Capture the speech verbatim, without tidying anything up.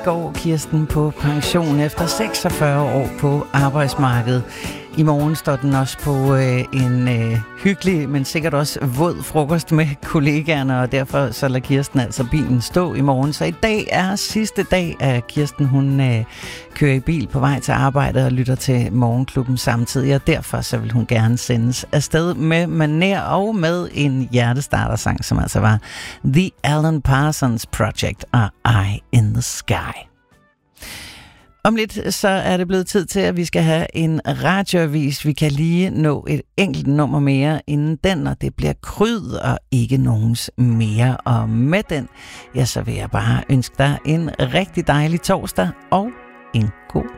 går Kirsten på pension efter seksogfyrre år på arbejdsmarkedet. I morgen står den også på øh, en øh, hyggelig, men sikkert også våd frokost med kollegaerne, og derfor så lader Kirsten altså bilen stå i morgen. Så i dag er sidste dag, at Kirsten hun øh, kører i bil på vej til arbejde og lytter til Morgenklubben samtidig, og derfor så vil hun gerne sendes afsted med maner og med en hjertestartersang, som altså var The Alan Parsons Project og Eye in the Sky. Om lidt så er det blevet tid til, at vi skal have en radioavis. Vi kan lige nå et enkelt nummer mere inden den, og det bliver Kryd og ikke nogens mere. Og med den, ja, så vil jeg bare ønske dig en rigtig dejlig torsdag og en god